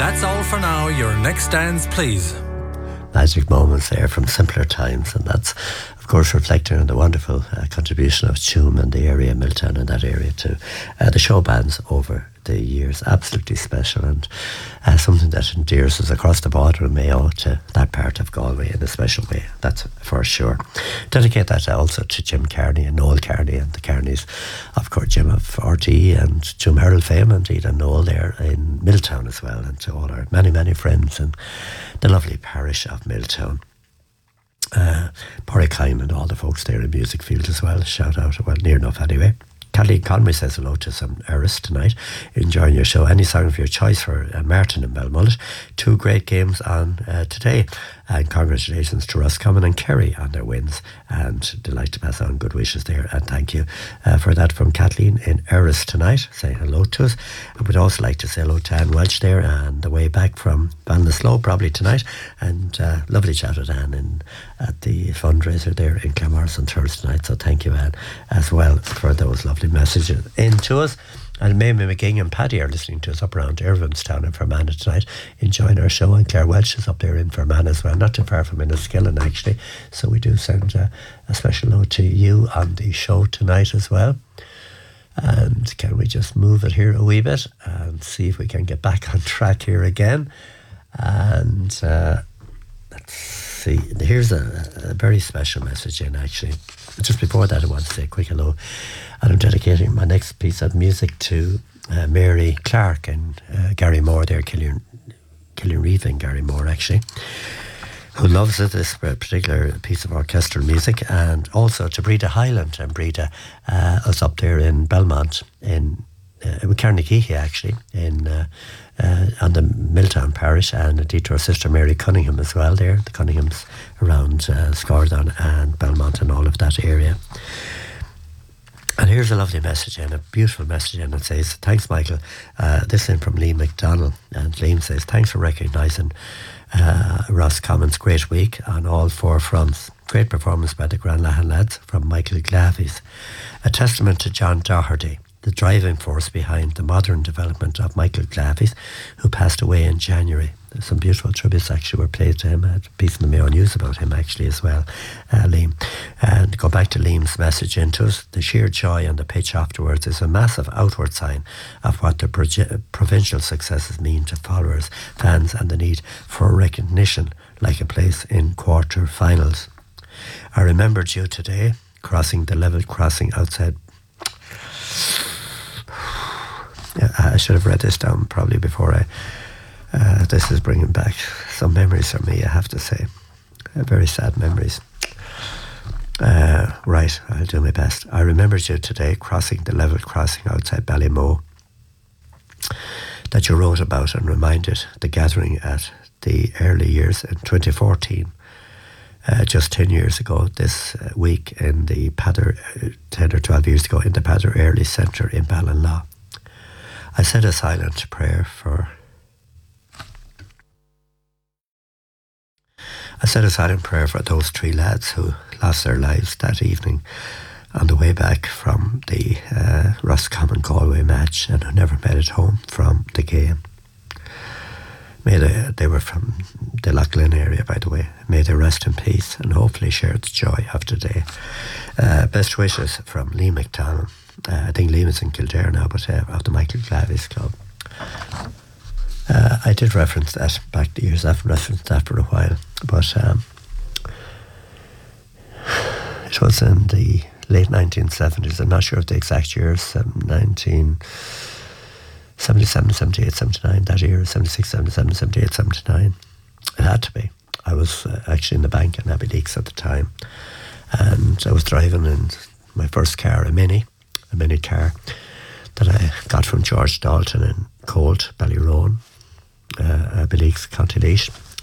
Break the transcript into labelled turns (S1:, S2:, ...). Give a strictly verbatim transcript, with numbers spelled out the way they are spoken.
S1: That's all for now. Your next dance, please.
S2: Magic moments there from simpler times, and that's of course reflecting on the wonderful uh, contribution of Tuam and the area, Milltown and that area to uh, the show bands over the years. Absolutely special, and uh, something that endears us across the border in Mayo to that part of Galway in a special way, that's for sure. Dedicate that also to Jim Carney and Noel Carney and the Carneys, of course Jim of R T E and Jim Herald fame, indeed, and Noel there in Milltown as well, and to all our many many friends in the lovely parish of Milltown. Uh, Porricine and all the folks there in Music Field as well. Shout out, well, near enough anyway. Kathleen Conway says hello to some Eris tonight. Enjoying your show. Any song of your choice for uh, Martin and Belmullet. Two great games on uh, today. And congratulations to Roscommon and Kerry on their wins. And delight to pass on good wishes there. And thank you uh, for that from Kathleen in Eris tonight. Saying hello to us. I would also like to say hello to Anne Welch there and the way back from Ballinasloe probably tonight. And uh, lovely chat with Anne in, at the fundraiser there in Clamars on Thursday night. So thank you, Anne, as well for those lovely messages in to us. And Mamie McGing and Paddy are listening to us up around Irvinstown and Fermanagh tonight, enjoying our show. And Claire Welch is up there in Fermanagh as well, not too far from Enniskillen actually. So we do send uh, a special note to you on the show tonight as well. And can we just move it here a wee bit and see if we can get back on track here again. And uh, let's see, here's a, a very special message in actually. Just before that, I want to say a quick hello. And I'm dedicating my next piece of music to uh, Mary Clark and uh, Gary Moore there, Killian, Killian Reeve and Gary Moore actually, who loves it, this particular piece of orchestral music. And also to Breda Highland and Breda, uh, us up there in Belmont, in uh, with Carnegie actually, in uh, uh, on the Milltown parish, and indeed to our sister Mary Cunningham as well there, the Cunninghams around uh, Scardon and Belmont and all of that area. And here's a lovely message and a beautiful message, and it says, thanks Michael, uh, this in from Liam McDonald, and Liam says, thanks for recognising uh, Roscommon's great week on all four fronts. Great performance by the Grand Lahan lads from Michael Glavies. A testament to John Doherty, the driving force behind the modern development of Michael Glavies, who passed away in January. There's some beautiful tributes actually were played to him. I had a piece in the Mayo News about him actually as well, uh, Liam. And go back to Liam's message into us. The sheer joy on the pitch afterwards is a massive outward sign of what the proge- provincial successes mean to followers, fans, and the need for recognition, like a place in quarter-finals. I remembered you today, crossing the level crossing outside. I should have read this down probably before I... Uh, this is bringing back some memories for me, I have to say. Uh, very sad memories. Uh, right, I'll do my best. I remembered you today crossing the level crossing outside Ballymoe that you wrote about and reminded the gathering at the early years in twenty fourteen. Uh, just ten years ago this uh, week in the Padder, uh, ten or twelve years ago in the Padder Early Centre in Ballinlaw. I said a silent prayer for I said a silent prayer for those three lads who lost their lives that evening on the way back from the uh, Roscommon Galway match and who never made it home from the game. May they, they were from the Loughlin area, by the way. May they rest in peace and hopefully share the joy of today. Uh, best wishes from Lee McDonald. Uh, I think Liam is in Kildare now, but uh, of the Michael Glavies Club. Uh, I did reference that back to years. I've referenced that for a while, but um, it was in the late nineteen seventies. I'm not sure of the exact years. nineteen seventy-seven, seventy-eight, seventy-nine. That year, seventy-six, seventy-seven, seventy-eight, seventy-nine. It had to be. I was uh, actually in the bank in Abbeyleix at the time, and I was driving in my first car, a Mini, a Mini car that I got from George Dalton in Colt, Ballyroan, uh, Abbeyleix, County Laois.